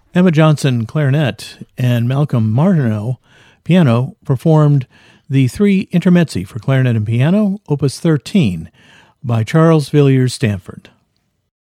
Emma Johnson, clarinet, and Malcolm Martineau, piano, performed the three intermezzi for clarinet and piano, Opus 13, by Charles Villiers Stanford.